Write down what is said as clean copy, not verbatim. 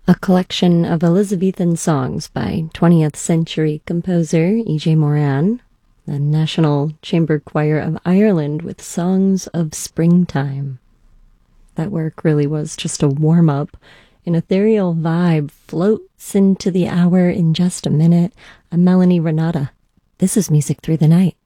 A collection of Elizabethan songs by 20th century composer E.J. Moran, the National Chamber Choir of Ireland with Songs of Springtime. That work really was just a warm-up. An ethereal vibe floats into the hour in just a minute. I'm Melanie Renata. This is Music Through the Night.